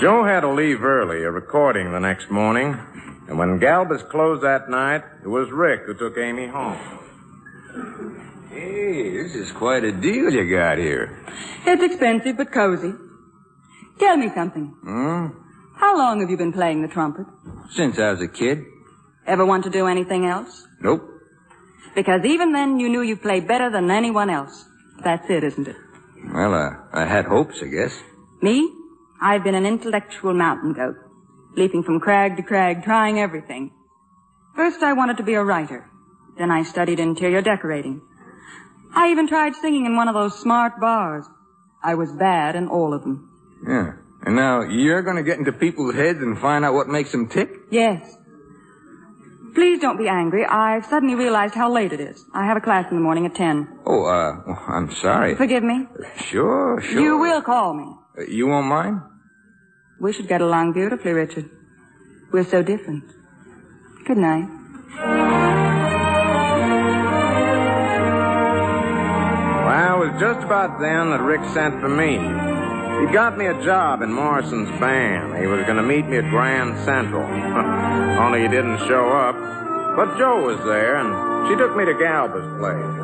Joe had to leave early, a recording the next morning. And when Galbus closed that night, it was Rick who took Amy home. Hey, this is quite a deal you got here. It's expensive but cozy. Tell me something. How long have you been playing the trumpet? Since I was a kid. Ever want to do anything else? Nope. Because even then you knew you played better than anyone else. That's it, isn't it? Well, I had hopes, I guess. Me? I've been an intellectual mountain goat, leaping from crag to crag, trying everything. First I wanted to be a writer. Then I studied interior decorating. I even tried singing in one of those smart bars. I was bad in all of them. Yeah. And now you're going to get into people's heads and find out what makes them tick? Yes. Please don't be angry. I've suddenly realized how late it is. I have a class in the morning at 10. Oh, I'm sorry. Forgive me? Sure. You will call me. You won't mind? We should get along beautifully, Richard. We're so different. Good night. Well, it was just about then that Rick sent for me. He got me a job in Morrison's band. He was going to meet me at Grand Central. Only he didn't show up. But Joe was there, and she took me to Galba's place.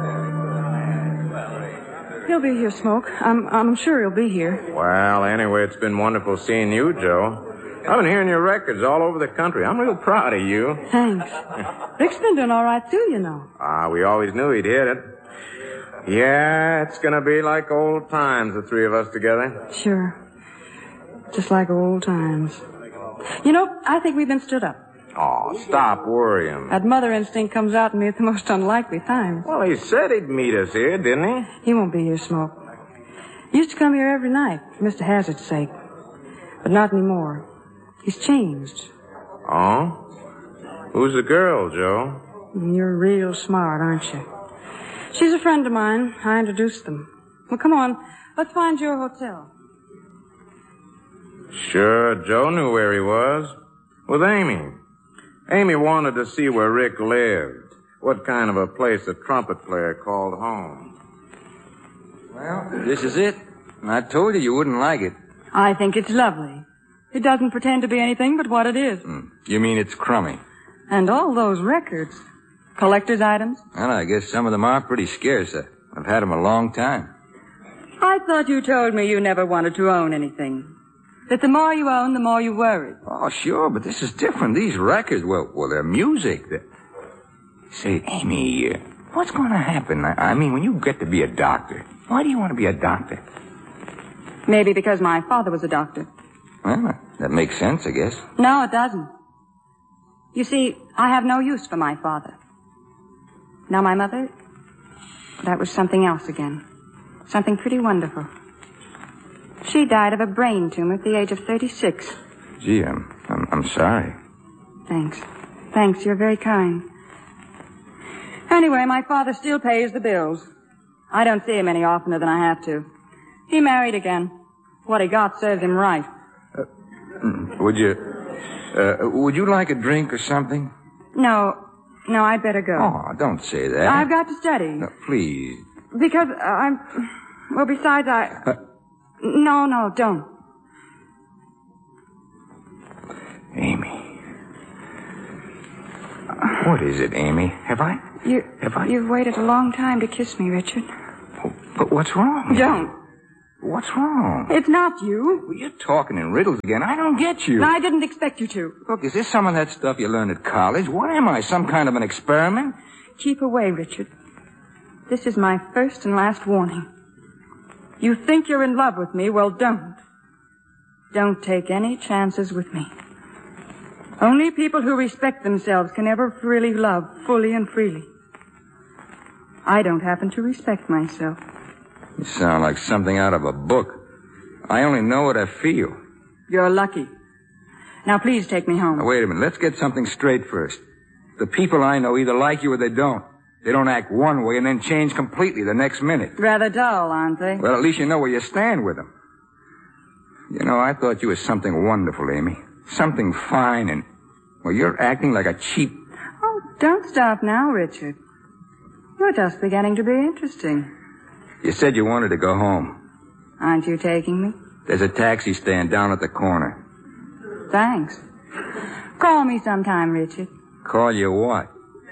He'll be here, Smoke. I'm sure he'll be here. Well, anyway, it's been wonderful seeing you, Joe. I've been hearing your records all over the country. I'm real proud of you. Thanks. Rick's been doing all right, too, you know. We always knew he'd hit it. Yeah, it's going to be like old times, the three of us together. Sure. Just like old times. You know, I think we've been stood up. Oh, stop worrying. That mother instinct comes out in me at the most unlikely times. Well, he said he'd meet us here, didn't he? He won't be here, Smoke. He used to come here every night, for Mr. Hazard's sake. But not anymore. He's changed. Oh? Who's the girl, Joe? You're real smart, aren't you? She's a friend of mine. I introduced them. Well, come on. Let's find your hotel. Sure, Joe knew where he was. With Amy. Amy wanted to see where Rick lived. What kind of a place a trumpet player called home. Well, this is it. I told you wouldn't like it. I think it's lovely. It doesn't pretend to be anything but what it is. You mean it's crummy? And all those records. Collector's items? Well, I guess some of them are pretty scarce. I've had them a long time. I thought you told me you never wanted to own anything. That the more you own, the more you worry. Oh, sure, but this is different. These records, well, they're music. Say, Amy, what's going to happen? I mean, when you get to be a doctor, why do you want to be a doctor? Maybe because my father was a doctor. Well, that makes sense, I guess. No, it doesn't. You see, I have no use for my father. Now, my mother, that was something else again. Something pretty wonderful. She died of a brain tumor at the age of 36. Gee, I'm sorry. Thanks. Thanks, you're very kind. Anyway, my father still pays the bills. I don't see him any oftener than I have to. He married again. What he got serves him right. Would you like a drink or something? No, I'd better go. Oh, don't say that. I've got to study. No, please. Because well, besides No, don't. Amy. What is it, Amy? You've waited a long time to kiss me, Richard. Oh, but what's wrong? Don't. What's wrong? It's not you. Well, you're talking in riddles again. I don't get you. I didn't expect you to. Look, is this some of that stuff you learned at college? What am I, some kind of an experiment? Keep away, Richard. This is my first and last warning. You think you're in love with me? Well, don't. Don't take any chances with me. Only people who respect themselves can ever really love fully and freely. I don't happen to respect myself. You sound like something out of a book. I only know what I feel. You're lucky. Now, please take me home. Now, wait a minute. Let's get something straight first. The people I know either like you or they don't. They don't act one way and then change completely the next minute. Rather dull, aren't they? Well, at least you know where you stand with them. You know, I thought you were something wonderful, Amy. Something fine and... Well, you're acting like a cheap... Oh, don't stop now, Richard. You're just beginning to be interesting. You said you wanted to go home. Aren't you taking me? There's a taxi stand down at the corner. Thanks. Call me sometime, Richard. Call you what?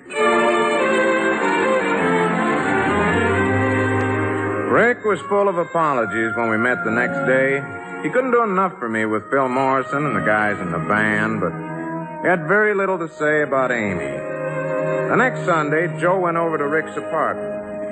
Rick was full of apologies when we met the next day. He couldn't do enough for me with Phil Morrison and the guys in the band, but he had very little to say about Amy. The next Sunday, Joe went over to Rick's apartment.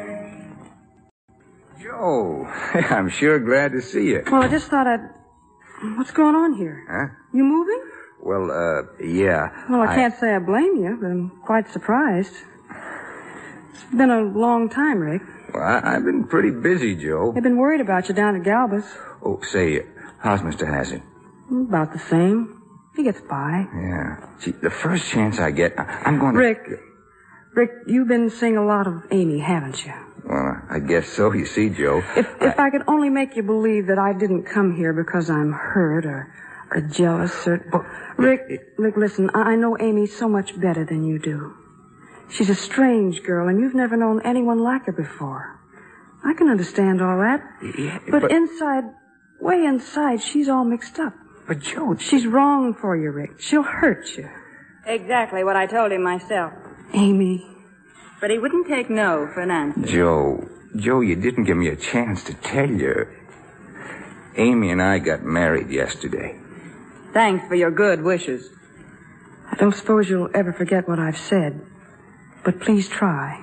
Joe, I'm sure glad to see you. Well, I just thought What's going on here? Huh? You moving? Well, yeah. Well, I can't say I blame you, but I'm quite surprised. It's been a long time, Rick. Well, I've been pretty busy, Joe. I've been worried about you down at Galbus. Oh, say, how's Mr. Hazard? About the same. He gets by. Yeah. See, the first chance I get, I'm going to... Rick, you've been seeing a lot of Amy, haven't you? Well, I guess so, you see, Joe. If I could only make you believe that I didn't come here because I'm hurt or jealous or... Rick, listen, I know Amy so much better than you do. She's a strange girl, and you've never known anyone like her before. I can understand all that. Yeah, but inside, way inside, she's all mixed up. But, Joe... She's wrong for you, Rick. She'll hurt you. Exactly what I told him myself. Amy. But he wouldn't take no for an answer. Joe, you didn't give me a chance to tell you. Amy and I got married yesterday. Thanks for your good wishes. I don't suppose you'll ever forget what I've said. But please try.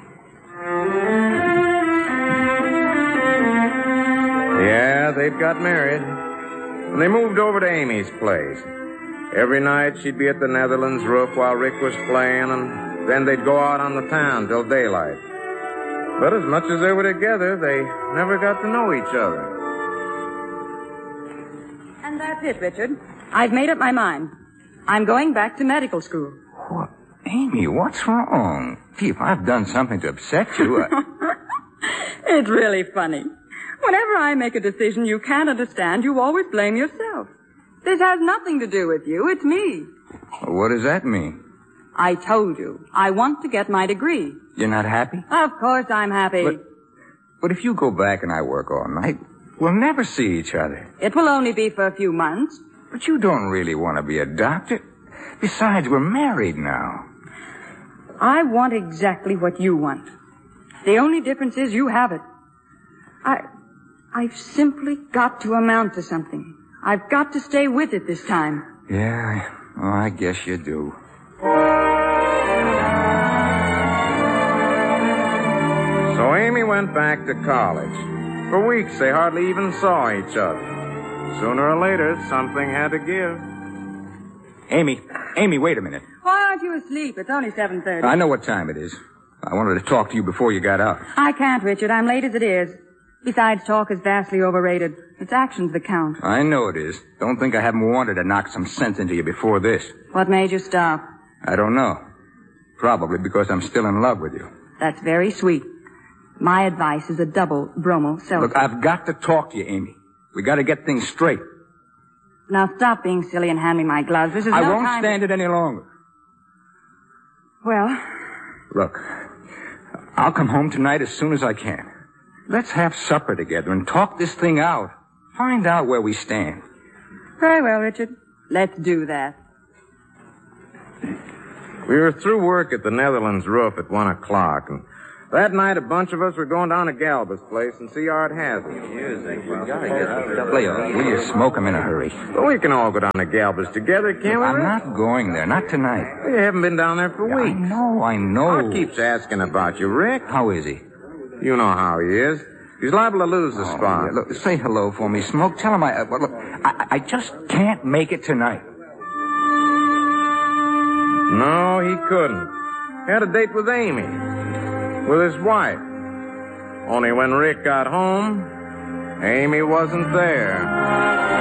Yeah, they've got married. And they moved over to Amy's place. Every night she'd be at the Netherlands roof while Rick was playing, and then they'd go out on the town till daylight. But as much as they were together, they never got to know each other. And that's it, Richard. I've made up my mind. I'm going back to medical school. What? Amy, what's wrong? Gee, if I've done something to upset you, It's really funny. Whenever I make a decision you can't understand, you always blame yourself. This has nothing to do with you. It's me. What does that mean? I told you. I want to get my degree. You're not happy? Of course I'm happy. But if you go back and I work all night, we'll never see each other. It will only be for a few months. But you don't really want to be a doctor. Besides, we're married now. I want exactly what you want. The only difference is you have it. I've simply got to amount to something. I've got to stay with it this time. Yeah, I guess you do. So Amy went back to college. For weeks, they hardly even saw each other. Sooner or later, something had to give. Amy, wait a minute. Why aren't you asleep? It's only 7:30. I know what time it is. I wanted to talk to you before you got up. I can't, Richard. I'm late as it is. Besides, talk is vastly overrated. It's actions that count. I know it is. Don't think I haven't wanted to knock some sense into you before this. What made you stop? I don't know. Probably because I'm still in love with you. That's very sweet. My advice is a double bromo seltzer. Look, I've got to talk to you, Amy. We got to get things straight. Now stop being silly and hand me my gloves. This is I no won't time stand it any longer. Well? Look, I'll come home tonight as soon as I can. Let's have supper together and talk this thing out. Find out where we stand. Very well, Richard. Let's do that. We were through work at the Netherlands roof at 1 o'clock, and that night a bunch of us were going down to Galba's place and see Art Hazard. Leo, will you smoke 'em in a hurry? Well, we can all go down to Galba's together, can't we, I'm Rick? not going there. Not tonight. You haven't been down there for weeks. I know. Art keeps asking about you, Rick. How is he? You know how he is. He's liable to lose the spot. Yeah. Look, say hello for me, Smoke. Tell him I just can't make it tonight. No, he couldn't. He had a date with Amy. With his wife. Only when Rick got home, Amy wasn't there.